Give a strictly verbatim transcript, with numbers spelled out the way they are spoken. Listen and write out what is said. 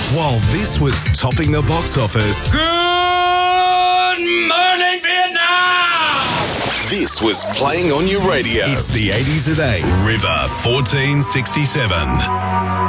While this was topping the box office, Good morning, Vietnam! this was playing on your radio. It's the eighties at eight. River fourteen sixty-seven.